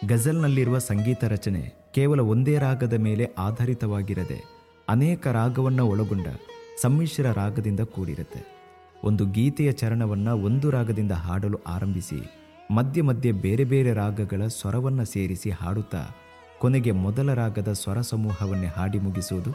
ಗಜಲ್ನಲ್ಲಿರುವ ಸಂಗೀತ ರಚನೆ ಕೇವಲ ಒಂದೇ ರಾಗದ ಮೇಲೆ ಆಧಾರಿತವಾಗಿರದೆ ಅನೇಕ ರಾಗವನ್ನು ಒಳಗೊಂಡ ಸಮ್ಮಿಶ್ರ ರಾಗದಿಂದ ಕೂಡಿರುತ್ತೆ. ಒಂದು ಗೀತೆಯ ಚರಣವನ್ನು ಒಂದು ರಾಗದಿಂದ ಹಾಡಲು ಆರಂಭಿಸಿ ಮಧ್ಯೆ ಮಧ್ಯೆ ಬೇರೆ ಬೇರೆ ರಾಗಗಳ ಸ್ವರವನ್ನು ಸೇರಿಸಿ ಹಾಡುತ್ತಾ ಕೊನೆಗೆ ಮೊದಲ ರಾಗದ ಸ್ವರ ಸಮೂಹವನ್ನೇ ಹಾಡಿ ಮುಗಿಸುವುದು